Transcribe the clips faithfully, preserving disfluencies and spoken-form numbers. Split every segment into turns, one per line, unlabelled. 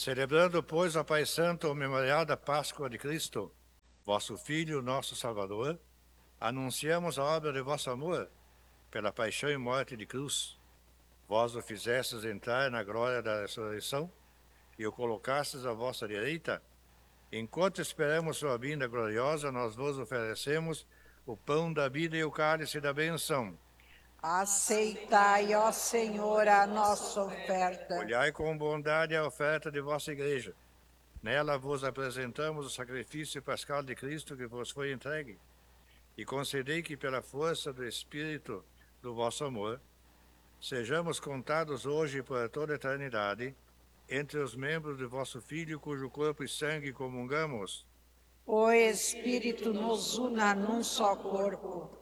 Celebrando, pois, a Pai Santo, o memorial da Páscoa de Cristo, vosso Filho, nosso Salvador, anunciamos a obra de vosso amor, pela paixão e morte de cruz. Vós o fizestes entrar na glória da ressurreição e o colocastes à vossa direita. Enquanto esperamos sua vinda gloriosa, nós vos oferecemos o pão da vida e o cálice da benção.
Aceitai, ó Senhor, a nossa oferta.
Olhai com bondade a oferta de vossa igreja. Nela vos apresentamos o sacrifício pascal de Cristo que vos foi entregue. E concedei que, pela força do Espírito do vosso amor, sejamos contados hoje e por toda a eternidade entre os membros de vosso Filho, cujo corpo e sangue comungamos.
O Espírito nos una num só corpo.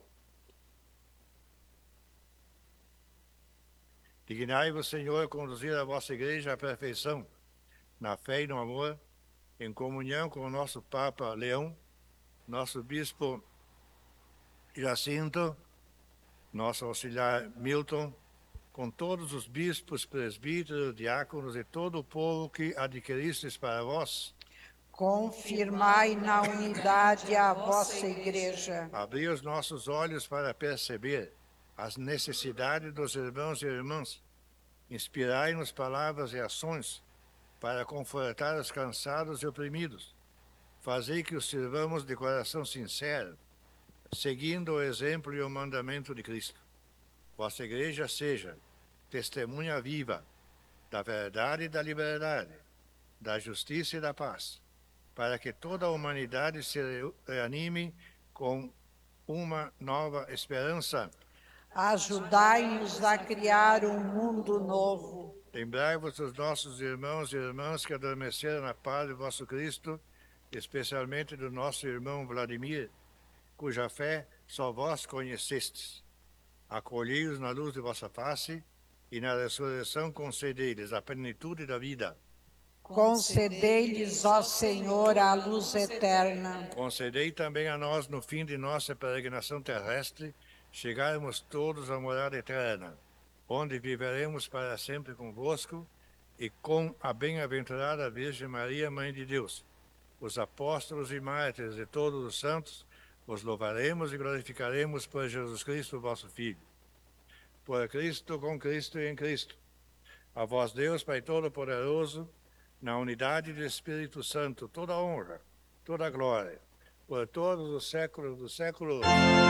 Dignai-vos, Senhor, conduzir a vossa igreja à perfeição, na fé e no amor, em comunhão com o nosso Papa Leão, nosso Bispo Jacinto, nosso auxiliar Milton, com todos os bispos, presbíteros, diáconos e todo o povo que adquiristes para vós.
Confirmai na unidade a vossa igreja.
Abri os nossos olhos para perceber as necessidades dos irmãos e irmãs. Inspirai-nos palavras e ações para confortar os cansados e oprimidos. Fazei que os sirvamos de coração sincero, seguindo o exemplo e o mandamento de Cristo. Vossa igreja seja testemunha viva da verdade e da liberdade, da justiça e da paz, para que toda a humanidade se reanime com uma nova esperança.
Ajudai-nos a criar um mundo novo.
Lembrai-vos dos nossos irmãos e irmãs que adormeceram na paz de vosso Cristo, especialmente do nosso irmão Vladimir, cuja fé só vós conhecestes. Acolhei-os na luz de vossa face e na ressurreição concedei-lhes a plenitude da vida.
Concedei-lhes, ó Senhor, a luz eterna.
Concedei também a nós, no fim de nossa peregrinação terrestre, chegarmos todos à morada eterna, onde viveremos para sempre convosco e com a bem-aventurada Virgem Maria, Mãe de Deus, os apóstolos e mártires e todos os santos, os louvaremos e glorificaremos por Jesus Cristo, vosso Filho. Por Cristo, com Cristo e em Cristo. A vós, Deus, Pai Todo-Poderoso, na unidade do Espírito Santo, toda honra, toda glória, por todos os séculos dos séculos.